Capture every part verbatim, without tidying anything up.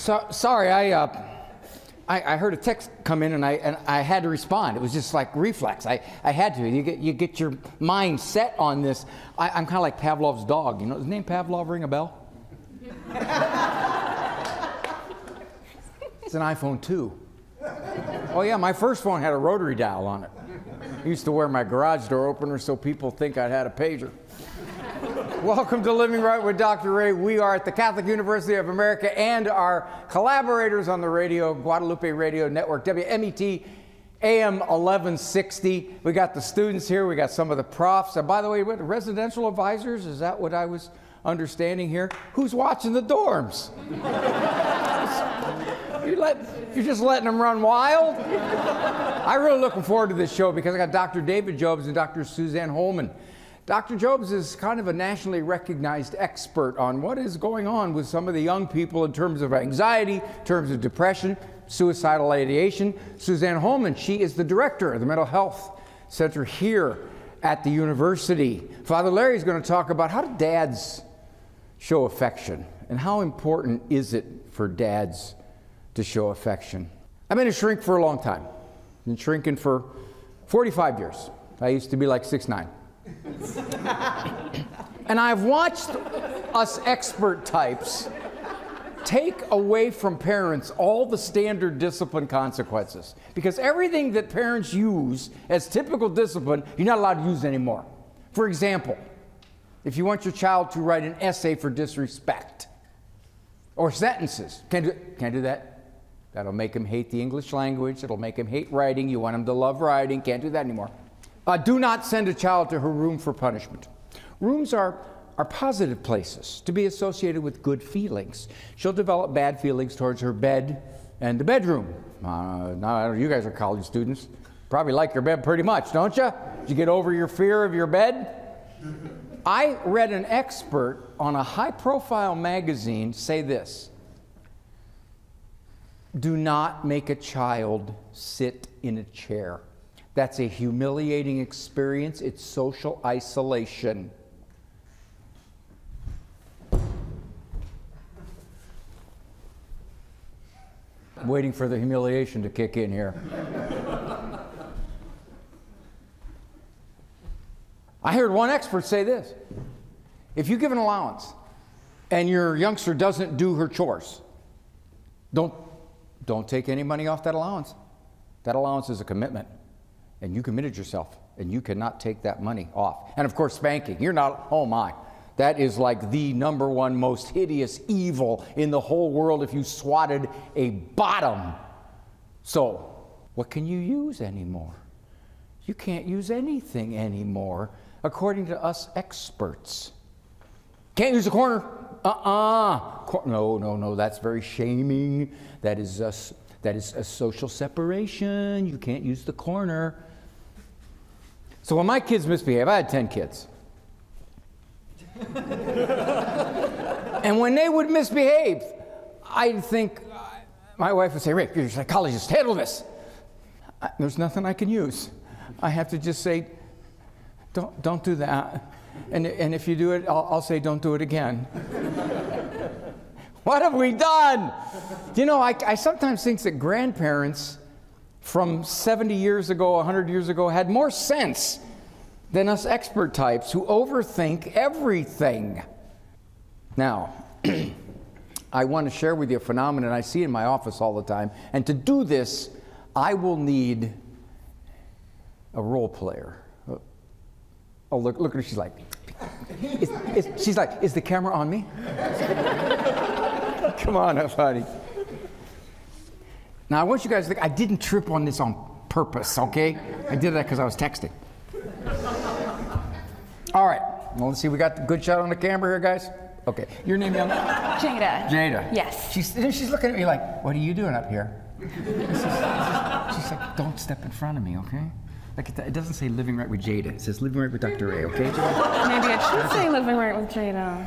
So, sorry, I, uh, I I heard a text come in and I and I had to respond. It was just like reflex. I, I had to. You get you get your mind set on this. I, I'm kind of like Pavlov's dog. You know his name Pavlov? Ring a bell? It's an iPhone two. Oh yeah, my first phone had a rotary dial on it. I used to wear my garage door opener so people think I'd had a pager. Welcome to Living Right with Doctor Ray. We are at the Catholic University of America and our collaborators on the radio, Guadalupe Radio Network, W M E T A M eleven sixty. We got the students here. We got some of the profs. And by the way, what, residential advisors? Is that what I was understanding here? Who's watching the dorms? You're, let, you're just letting them run wild? I'm really looking forward to this show because I got Doctor David Jobes and Doctor Suzanne Holman. Doctor Jobes is kind of a nationally recognized expert on what is going on with some of the young people in terms of anxiety, in terms of depression, suicidal ideation. Suzanne Holman, she is the director of the Mental Health Center here at the university. Father Larry is going to talk about how do dads show affection and how important is it for dads to show affection. I've been a shrink for a long time. I've been shrinking for forty-five years. I used to be like six nine. And I've watched us expert types take away from parents all the standard discipline consequences. Because everything that parents use as typical discipline, you're not allowed to use anymore. For example, if you want your child to write an essay for disrespect or sentences, can't do, can't do that. That'll make him hate the English language. It'll make him hate writing. You want him to love writing. Can't do that anymore. Uh, do not send a child to her room for punishment. Rooms are, are positive places to be associated with good feelings. She'll develop bad feelings towards her bed and the bedroom. Uh, now, you guys are college students. Probably like your bed pretty much, don't you? Did you get over your fear of your bed? I read an expert on a high-profile magazine say this: do not make a child sit in a chair. That's a humiliating experience. It's social isolation. I'm waiting for the humiliation to kick in here. I heard one expert say this: if you give an allowance and your youngster doesn't do her chores, don't, don't take any money off that allowance. That allowance is a commitment. And you committed yourself, and you cannot take that money off. And of course, spanking. You're not, oh my. That is like the number one most hideous evil in the whole world if you swatted a bottom. So, what can you use anymore? You can't use anything anymore, according to us experts. Can't use a corner. Uh-uh. Cor- no, no, no, that's very shaming. That is a, that is a social separation. You can't use the corner. So when my kids misbehave, I had ten kids. And when they would misbehave, I'd think, my wife would say, Rick, you're a psychologist, handle this. I, there's nothing I can use. I have to just say, don't, don't do that. And, and if you do it, I'll, I'll say, don't do it again. What have we done? You know, I, I sometimes think that grandparents from seventy years ago, one hundred years ago, had more sense than us expert types who overthink everything. Now, I want to share with you a phenomenon I see in my office all the time. And to do this, I will need a role player. Oh, look, look at her. She's like, is, is, she's like, is the camera on me? Come on up, honey. Now, I want you guys to think, I didn't trip on this on purpose, okay? I did that because I was texting. All right. Well, let's see. We got the good shot on the camera here, guys. Okay. Your name, young? Jada. Jada. Yes. She's, she's looking at me like, what are you doing up here? She's, she's like, don't step in front of me, okay? Like it, it doesn't say Living Right with Jada. It says Living Right with Doctor Ray, okay, Jada? Maybe it should say Living Right with Jada.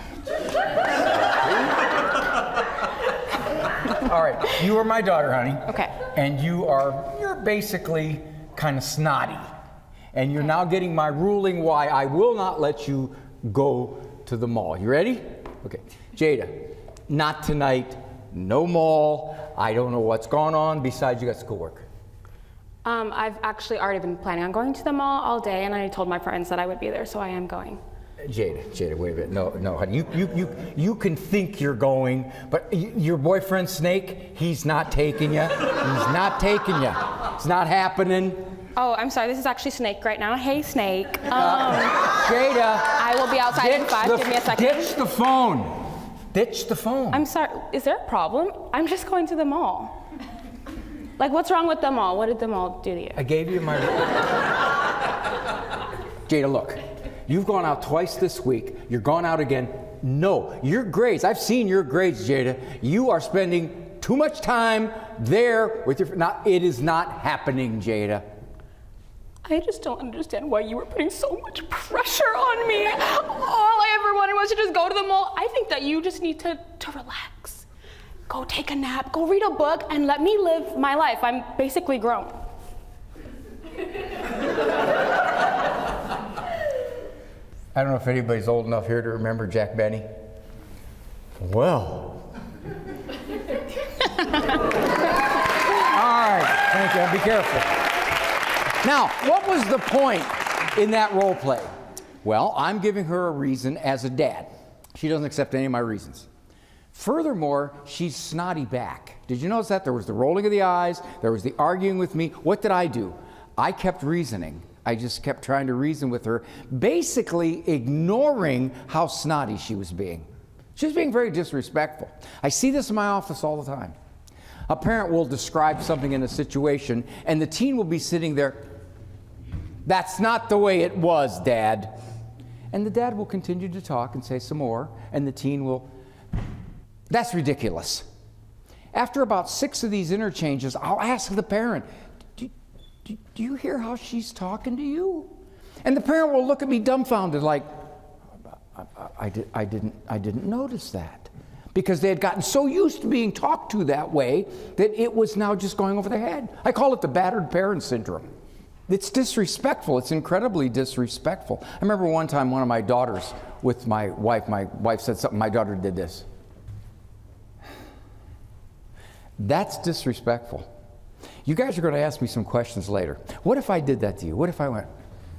All right, you are my daughter, honey. Okay. And you are, you're basically kind of snotty. And you're now getting my ruling why I will not let you go to the mall. You ready? Okay. Jada, not tonight, no mall. I don't know what's going on besides you got schoolwork. Um, I've actually already been planning on going to the mall all day, and I told my friends that I would be there, so I am going. Jada, Jada, wait a minute. No, no, honey. You, you, you, you can think you're going, but y your boyfriend Snake, he's not taking you. He's not taking you. It's not happening. Oh, I'm sorry. This is actually Snake right now. Hey, Snake. Um, Uh, Jada. I will be outside in five. the- Give me a second. Ditch the phone. Ditch the phone. I'm sorry. Is there a problem? I'm just going to the mall. Like, what's wrong with the mall? What did the mall do to you? I gave you my. Jada, look. You've gone out twice this week. You're gone out again. No, your grades. I've seen your grades, Jada. You are spending too much time there with your. Not. It is not happening, Jada. I just don't understand why you were putting so much pressure on me. All I ever wanted was to just go to the mall. I think that you just need to, to relax. Go take a nap, go read a book, and let me live my life. I'm basically grown. I don't know if anybody's old enough here to remember Jack Benny. Well. All right, thank you. Be careful. Now, what was the point in that role play? Well, I'm giving her a reason as a dad. She doesn't accept any of my reasons. Furthermore, she's snotty back. Did you notice that? There was the rolling of the eyes, there was the arguing with me. What did I do? I kept reasoning. I just kept trying to reason with her, basically ignoring how snotty she was being. She was being very disrespectful. I see this in my office all the time. A parent will describe something in a situation, and the teen will be sitting there, "That's not the way it was, Dad." And the dad will continue to talk and say some more, and the teen will, "That's ridiculous." After about six of these interchanges, I'll ask the parent, do, do, do you hear how she's talking to you? And the parent will look at me dumbfounded like, I, I, I, did, I, didn't, I didn't notice that. Because they had gotten so used to being talked to that way that it was now just going over their head. I call it the battered parent syndrome. It's disrespectful. It's incredibly disrespectful. I remember one time one of my daughters with my wife, my wife said something, my daughter did this. That's disrespectful. You guys are going to ask me some questions later. What if I did that to you? What if I went,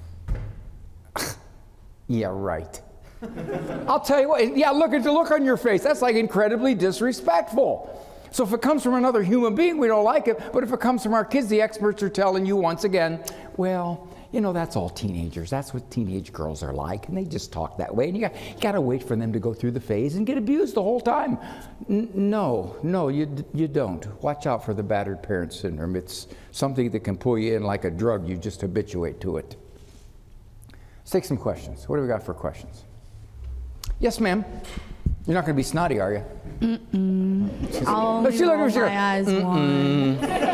yeah, right. I'll tell you what, yeah, look at the look on your face. That's like incredibly disrespectful. So if it comes from another human being, we don't like it. But if it comes from our kids, the experts are telling you once again, well, you know, that's all teenagers. That's what teenage girls are like. And they just talk that way. And you got, you got to wait for them to go through the phase and get abused the whole time. N- no, no, you, you don't. Watch out for the battered parent syndrome. It's something that can pull you in like a drug. You just habituate to it. Let's take some questions. What do we got for questions? Yes, ma'am. You're not going to be snotty, are you? Mm-mm. She's, I'll only she roll looked at me, my eyes once.